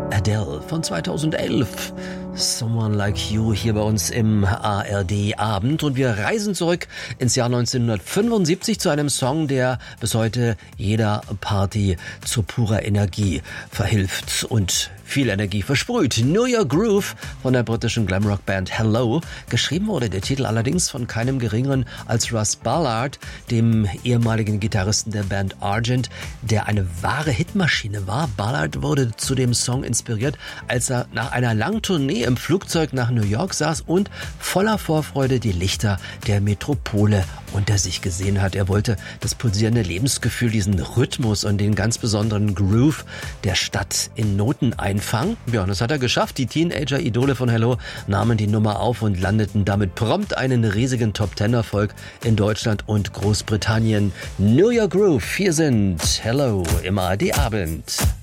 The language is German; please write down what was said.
Adele von 2011. Someone Like You hier bei uns im ARD-Abend. Und wir reisen zurück ins Jahr 1975 zu einem Song, der bis heute jeder Party zu purer Energie verhilft und viel Energie versprüht. Know Your Groove von der britischen Glamrock-Band Hello. Geschrieben wurde der Titel allerdings von keinem geringeren als Russ Ballard, dem ehemaligen Gitarristen der Band Argent, der eine wahre Hitmaschine war. Ballard wurde zu dem Song inspiriert, als er nach einer langen Tournee im Flugzeug nach New York saß und voller Vorfreude die Lichter der Metropole unter sich gesehen hat. Er wollte das pulsierende Lebensgefühl, diesen Rhythmus und den ganz besonderen Groove der Stadt in Noten einfangen. Ja, und das hat er geschafft. Die Teenager-Idole von Hello nahmen die Nummer auf und landeten damit prompt einen riesigen Top-10-Erfolg in Deutschland und Großbritannien. Know Your Groove, hier sind Hello im ARD-Abend.